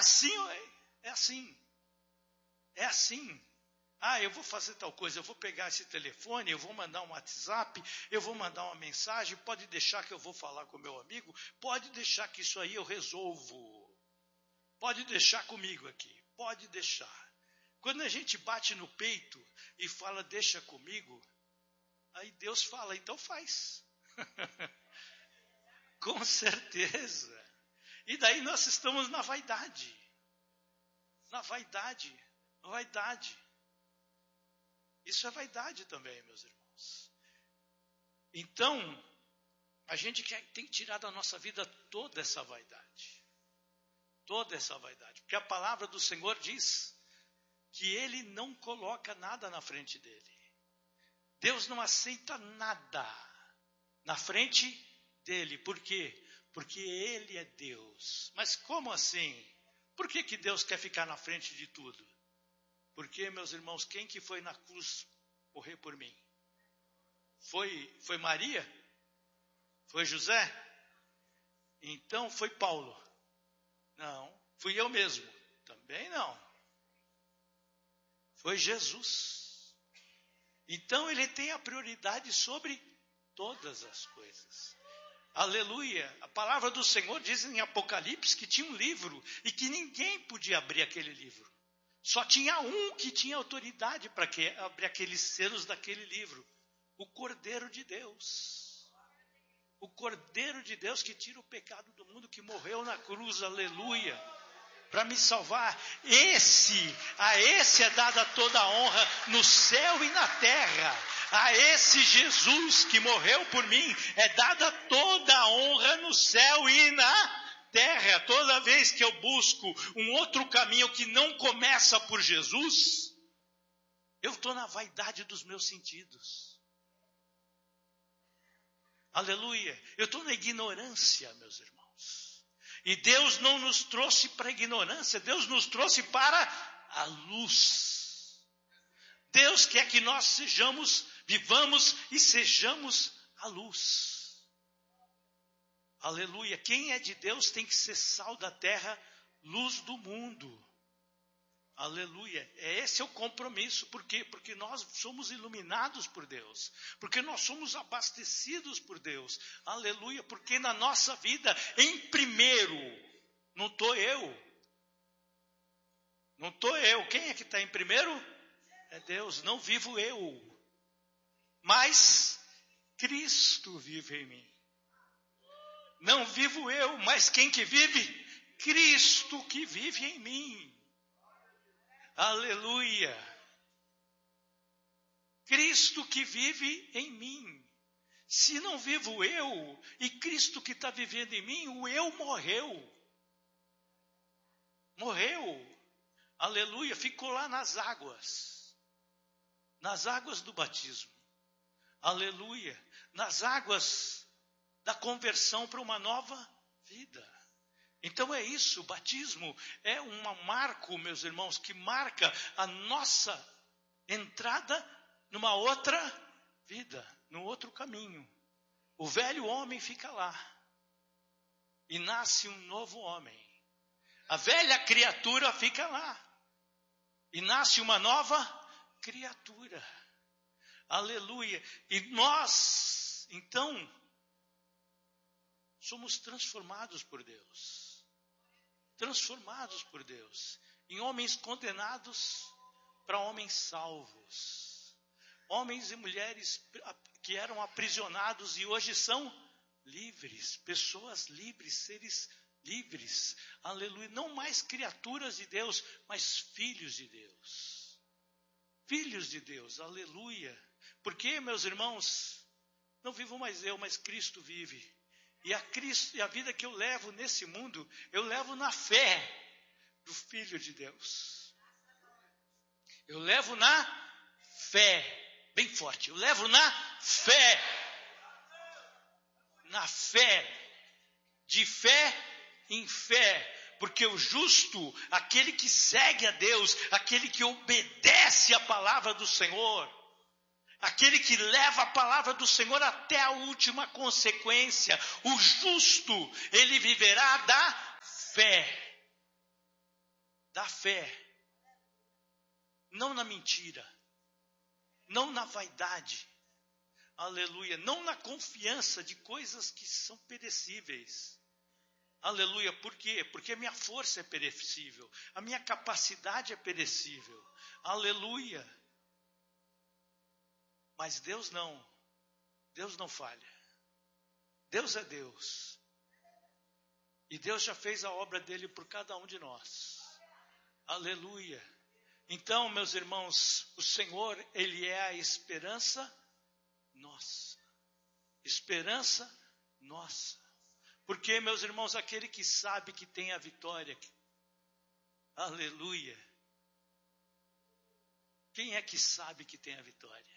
assim, é assim. É assim. Eu vou fazer tal coisa, eu vou pegar esse telefone, eu vou mandar um WhatsApp, eu vou mandar uma mensagem, pode deixar que eu vou falar com o meu amigo, pode deixar que isso aí eu resolvo. Pode deixar comigo aqui, pode deixar. Quando a gente bate no peito e fala, deixa comigo, aí Deus fala, então faz. Com certeza. E daí nós estamos na vaidade. Na vaidade. Vaidade. Isso é vaidade também, meus irmãos. Então, a gente tem que tirar da nossa vida toda essa vaidade. Toda essa vaidade. Porque a palavra do Senhor diz que Ele não coloca nada na frente dEle. Deus não aceita nada na frente dEle. Por quê? Porque Ele é Deus. Mas como assim? Por que Deus quer ficar na frente de tudo? Porque, meus irmãos, quem que foi na cruz morrer por mim? Foi Maria? Foi José? Então foi Paulo? Não. Fui eu mesmo? Também não. Foi Jesus. Então ele tem a prioridade sobre todas as coisas. Aleluia. A palavra do Senhor diz em Apocalipse que tinha um livro e que ninguém podia abrir aquele livro. Só tinha um que tinha autoridade para abrir aqueles selos daquele livro. O Cordeiro de Deus. O Cordeiro de Deus que tira o pecado do mundo, que morreu na cruz, aleluia, para me salvar. A esse é dada toda a honra no céu e na terra. A esse Jesus que morreu por mim é dada toda a honra no céu e na terra. Toda vez que eu busco um outro caminho que não começa por Jesus, eu estou na vaidade dos meus sentidos. Aleluia. Eu estou na ignorância, meus irmãos. E Deus não nos trouxe para a ignorância, Deus nos trouxe para a luz. Deus quer que nós vivamos e sejamos a luz. Aleluia. Quem é de Deus tem que ser sal da terra, luz do mundo. Aleluia. Esse é o compromisso. Por quê? Porque nós somos iluminados por Deus. Porque nós somos abastecidos por Deus. Aleluia. Porque na nossa vida, em primeiro, não estou eu. Não estou eu. Quem é que está em primeiro? É Deus. Não vivo eu. Mas Cristo vive em mim. Não vivo eu, mas quem que vive? Cristo que vive em mim. Aleluia. Cristo que vive em mim. Se não vivo eu, e Cristo que está vivendo em mim, o eu morreu. Morreu. Aleluia. Ficou lá nas águas. Nas águas do batismo. Aleluia. Nas águas da conversão para uma nova vida. Então é isso, o batismo é um marco, meus irmãos, que marca a nossa entrada numa outra vida, num outro caminho. O velho homem fica lá e nasce um novo homem. A velha criatura fica lá e nasce uma nova criatura. Aleluia. E nós, então, somos transformados por Deus. Transformados por Deus. Em homens condenados para homens salvos. Homens e mulheres que eram aprisionados e hoje são livres. Pessoas livres, seres livres. Aleluia. Não mais criaturas de Deus, mas filhos de Deus. Filhos de Deus. Aleluia. Porque, meus irmãos, não vivo mais eu, mas Cristo vive. E a vida que eu levo nesse mundo, eu levo na fé do Filho de Deus. Eu levo na fé, bem forte, eu levo na fé. Na fé, de fé em fé. Porque o justo, aquele que segue a Deus, aquele que obedece a palavra do Senhor, aquele que leva a palavra do Senhor até a última consequência. O justo, ele viverá da fé. fé, não na mentira, não na vaidade, aleluia, não na confiança de coisas que são perecíveis. Aleluia, por quê? Porque a minha força é perecível, a minha capacidade é perecível, aleluia. Mas Deus não falha. Deus é Deus. E Deus já fez a obra dele por cada um de nós. Aleluia. Então, meus irmãos, o Senhor, Ele é a esperança nossa. Esperança nossa. Porque, meus irmãos, aquele que sabe que tem a vitória, aleluia. Quem é que sabe que tem a vitória?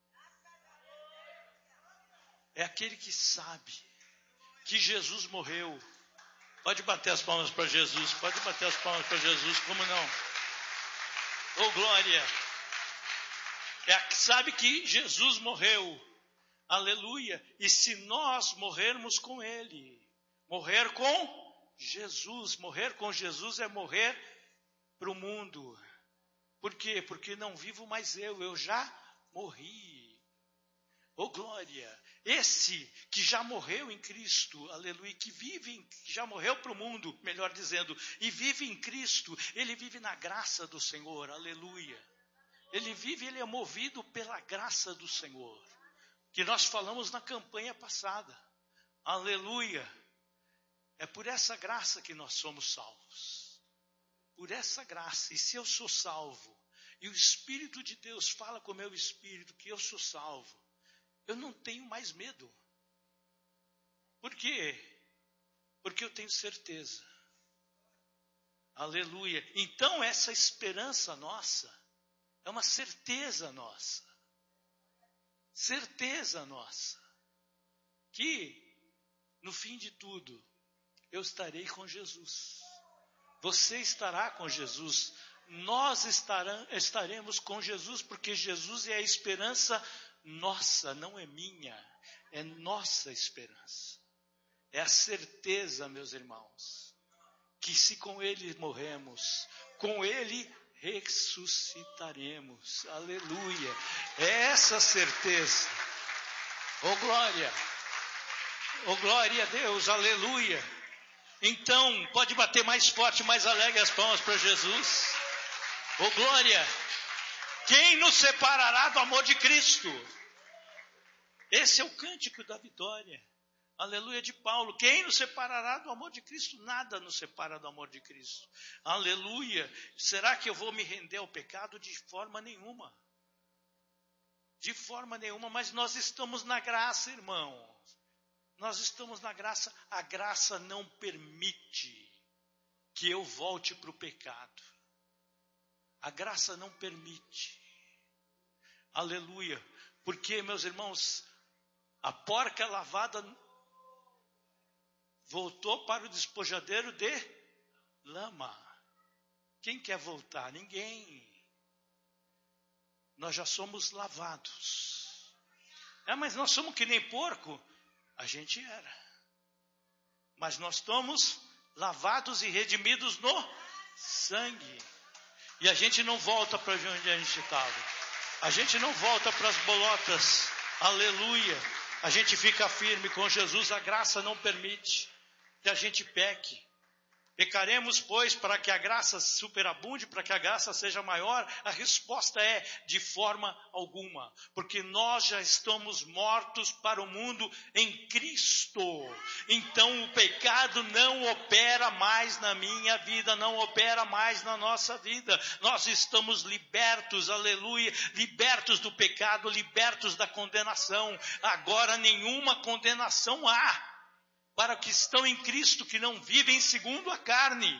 É aquele que sabe que Jesus morreu. Pode bater as palmas para Jesus, pode bater as palmas para Jesus, como não? Oh, glória! Sabe que Jesus morreu, aleluia, e se nós morrermos com Ele, morrer com Jesus é morrer para o mundo. Por quê? Porque não vivo mais eu já morri. Oh, glória! Esse que já morreu em Cristo, aleluia, que já morreu para o mundo, melhor dizendo, e vive em Cristo, ele vive na graça do Senhor, aleluia. Ele é movido pela graça do Senhor, que nós falamos na campanha passada, aleluia. É por essa graça que nós somos salvos, por essa graça, e se eu sou salvo, e o Espírito de Deus fala com o meu espírito que eu sou salvo, eu não tenho mais medo. Por quê? Porque eu tenho certeza. Aleluia. Então essa esperança nossa é uma certeza nossa. Certeza nossa. Que no fim de tudo eu estarei com Jesus. Você estará com Jesus. Nós estaremos com Jesus, porque Jesus é a esperança nossa, não é minha, é nossa esperança. É a certeza, meus irmãos, que se com Ele morremos, com Ele ressuscitaremos. Aleluia. É essa certeza. Oh, glória. Oh, glória a Deus. Aleluia. Então, pode bater mais forte, mais alegre as palmas para Jesus. Oh, glória. Quem nos separará do amor de Cristo? Esse é o cântico da vitória. Aleluia, de Paulo. Quem nos separará do amor de Cristo? Nada nos separa do amor de Cristo. Aleluia. Será que eu vou me render ao pecado? De forma nenhuma. De forma nenhuma, mas nós estamos na graça, irmãos. Nós estamos na graça. A graça não permite que eu volte para o pecado. A graça não permite. Aleluia. Porque, meus irmãos, a porca lavada voltou para o despojadeiro de lama. Quem quer voltar? Ninguém. Nós já somos lavados. Mas nós somos que nem porco? A gente era. Mas nós estamos lavados e redimidos no sangue. E a gente não volta para onde a gente estava. A gente não volta para as bolotas. Aleluia. A gente fica firme com Jesus. A graça não permite que a gente peque. Pecaremos, pois, para que a graça superabunde, para que a graça seja maior? A resposta é, de forma alguma. Porque nós já estamos mortos para o mundo em Cristo. Então o pecado não opera mais na minha vida, não opera mais na nossa vida. Nós estamos libertos, aleluia, libertos do pecado, libertos da condenação. Agora nenhuma condenação há para que estão em Cristo, que não vivem segundo a carne.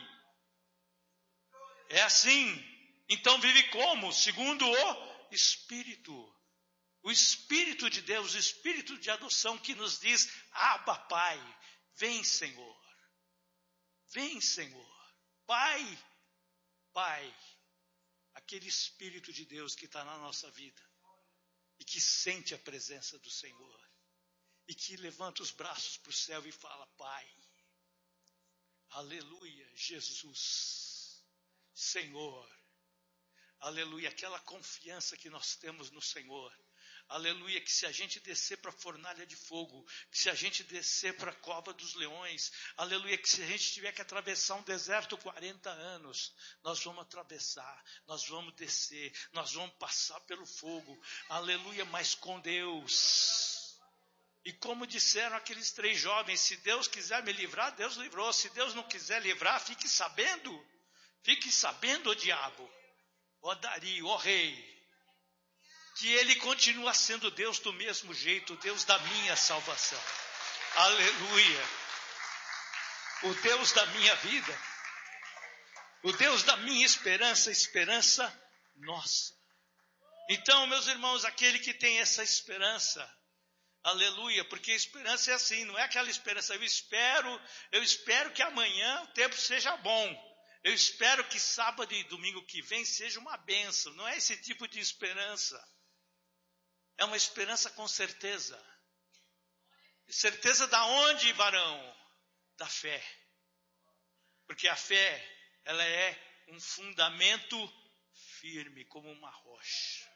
É assim. Então vive como? Segundo o Espírito. O Espírito de Deus, o Espírito de adoção que nos diz, Abba, Pai, vem, Senhor. Vem, Senhor. Pai, Pai. Aquele Espírito de Deus que está na nossa vida e que sente a presença do Senhor. E que levanta os braços para o céu e fala, Pai, aleluia, Jesus, Senhor. Aleluia, aquela confiança que nós temos no Senhor. Aleluia, que se a gente descer para a fornalha de fogo, que se a gente descer para a cova dos leões, aleluia, que se a gente tiver que atravessar um deserto 40 anos, nós vamos atravessar, nós vamos descer, nós vamos passar pelo fogo, aleluia, mas com Deus. E como disseram aqueles 3 jovens, se Deus quiser me livrar, Deus livrou, se Deus não quiser livrar, fique sabendo, ó diabo, ó Dario, ó rei, que Ele continua sendo Deus do mesmo jeito, Deus da minha salvação. Aleluia. O Deus da minha vida, o Deus da minha esperança, esperança nossa. Então, meus irmãos, aquele que tem essa esperança, aleluia, porque a esperança é assim, não é aquela esperança, eu espero que amanhã o tempo seja bom. Eu espero que sábado e domingo que vem seja uma bênção. Não é esse tipo de esperança. É uma esperança com certeza. Certeza da onde, varão? Da fé. Porque a fé, ela é um fundamento firme, como uma rocha.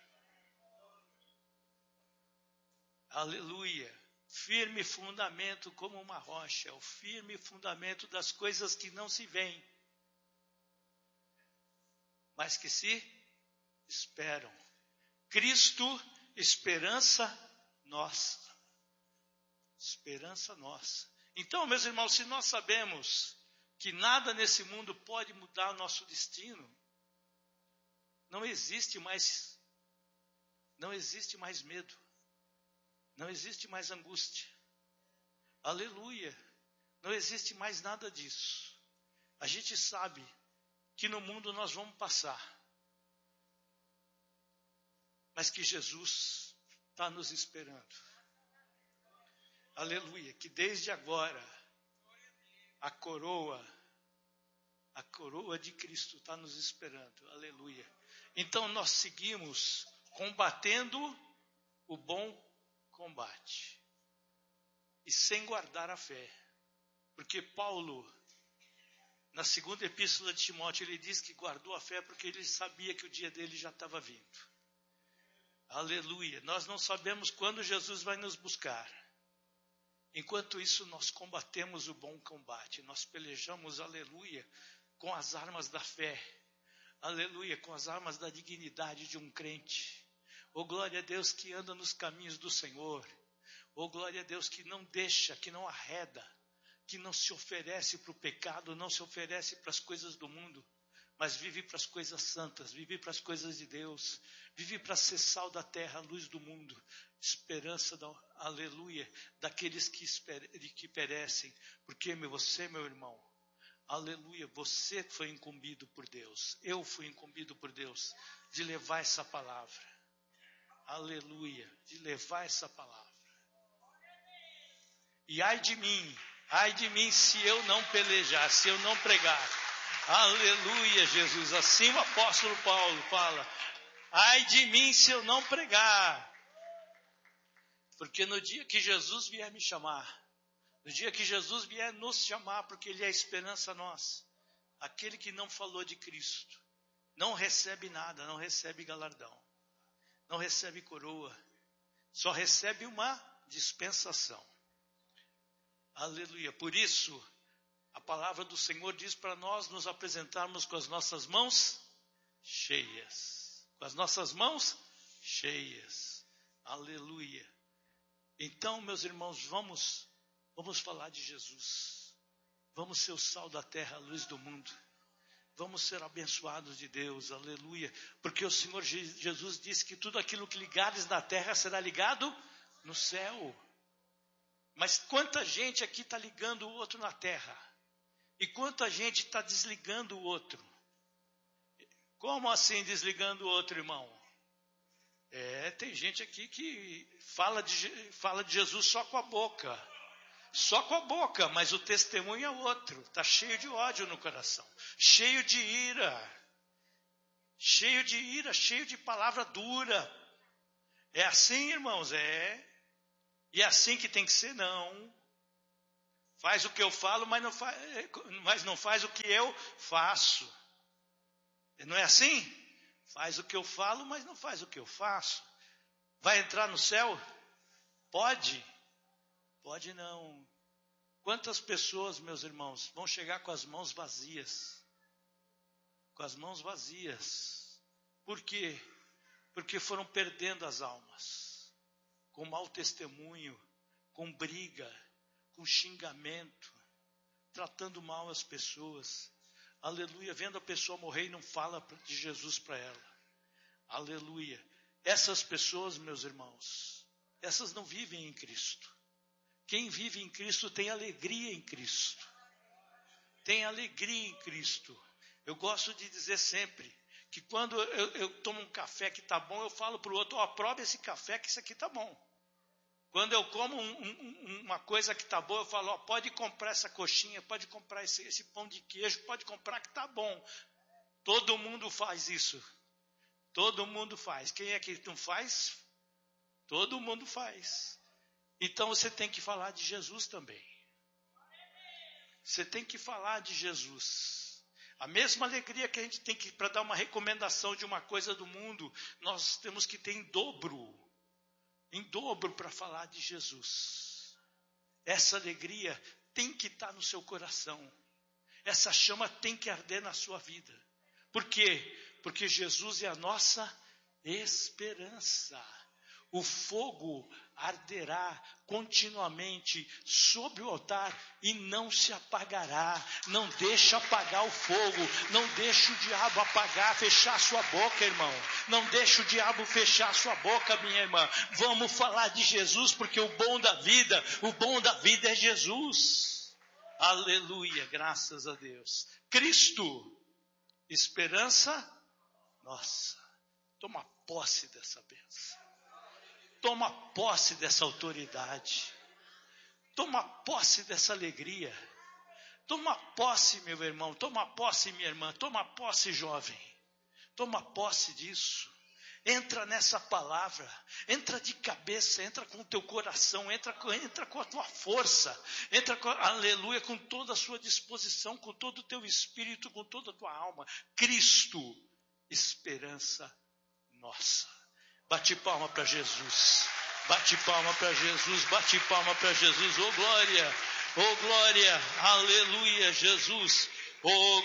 Aleluia. Firme fundamento como uma rocha. É o firme fundamento das coisas que não se veem, mas que se esperam. Cristo, esperança nossa. Esperança nossa. Então, meus irmãos, se nós sabemos que nada nesse mundo pode mudar o nosso destino, não existe mais medo, não existe mais angústia. Aleluia. Não existe mais nada disso. A gente sabe que no mundo nós vamos passar, mas que Jesus está nos esperando. Aleluia, que desde agora a coroa de Cristo está nos esperando. Aleluia. Então nós seguimos combatendo o bom combate e sem guardar a fé, porque Paulo, na segunda epístola de Timóteo, ele diz que guardou a fé porque ele sabia que o dia dele já estava vindo. Aleluia. Nós não sabemos quando Jesus vai nos buscar. Enquanto isso, nós combatemos o bom combate. Nós pelejamos, aleluia, com as armas da fé. Aleluia, com as armas da dignidade de um crente. Oh, glória a Deus que anda nos caminhos do Senhor. Oh, glória a Deus que não deixa, que não arreda, que não se oferece para o pecado, não se oferece para as coisas do mundo, mas vive para as coisas santas, vive para as coisas de Deus, vive para ser sal da terra, luz do mundo, esperança, aleluia, daqueles que perecem, porque você, meu irmão, aleluia, você foi incumbido por Deus, eu fui incumbido por Deus, de levar essa palavra, aleluia, de levar essa palavra, e ai de mim se eu não pelejar, se eu não pregar. Aleluia, Jesus. Assim o apóstolo Paulo fala. Ai de mim se eu não pregar. Porque no dia que Jesus vier me chamar, no dia que Jesus vier nos chamar, porque Ele é a esperança nossa, aquele que não falou de Cristo, não recebe nada, não recebe galardão, não recebe coroa, só recebe uma dispensação. Aleluia. Por isso, a palavra do Senhor diz para nós nos apresentarmos com as nossas mãos cheias. Com as nossas mãos cheias. Aleluia. Então, meus irmãos, vamos falar de Jesus. Vamos ser o sal da terra, a luz do mundo. Vamos ser abençoados de Deus. Aleluia. Porque o Senhor Jesus disse que tudo aquilo que ligares na terra será ligado no céu. Mas quanta gente aqui está ligando o outro na terra? E quanta gente está desligando o outro? Como assim desligando o outro, irmão? Tem gente aqui que fala de Jesus só com a boca. Só com a boca, mas o testemunho é outro. Está cheio de ódio no coração. Cheio de ira. Cheio de palavra dura. É assim, irmãos? E é assim que tem que ser? Não. Faz o que eu falo, mas não faz o que eu faço. Não é assim? Faz o que eu falo, mas não faz o que eu faço. Vai entrar no céu? Pode? Pode não. Quantas pessoas, meus irmãos, vão chegar com as mãos vazias? Com as mãos vazias. Por quê? Porque foram perdendo as almas. Com mau testemunho, com briga, com xingamento, tratando mal as pessoas. Aleluia, vendo a pessoa morrer e não fala de Jesus para ela. Aleluia. Essas pessoas, meus irmãos, essas não vivem em Cristo. Quem vive em Cristo tem alegria em Cristo. Tem alegria em Cristo. Eu gosto de dizer sempre que quando eu tomo um café que está bom, eu falo para o outro, prove esse café que isso aqui está bom. Quando eu como uma coisa que está boa, eu falo, pode comprar essa coxinha, pode comprar esse pão de queijo, pode comprar que está bom. Todo mundo faz isso. Todo mundo faz. Quem é que não faz? Todo mundo faz. Então você tem que falar de Jesus também. Você tem que falar de Jesus. A mesma alegria que a gente tem que, para dar uma recomendação de uma coisa do mundo, nós temos que ter em dobro para falar de Jesus. Essa alegria tem que estar no seu coração. Essa chama tem que arder na sua vida. Por quê? Porque Jesus é a nossa esperança. O fogo arderá continuamente sobre o altar e não se apagará. Não deixa apagar o fogo. Não deixa o diabo apagar, fechar sua boca, irmão. Não deixa o diabo fechar sua boca, minha irmã. Vamos falar de Jesus, porque o bom da vida é Jesus. Aleluia, graças a Deus. Cristo, esperança nossa. Toma posse dessa bênção. Toma posse dessa autoridade. Toma posse dessa alegria. Toma posse, meu irmão. Toma posse, minha irmã. Toma posse, jovem. Toma posse disso. Entra nessa palavra. Entra de cabeça. Entra com o teu coração. Entra com a tua força. Entra, aleluia, com toda a sua disposição. Com todo o teu espírito. Com toda a tua alma. Cristo, esperança nossa. Bate palma para Jesus. Bate palma para Jesus. Bate palma para Jesus. Oh glória. Oh glória. Aleluia, Jesus. Oh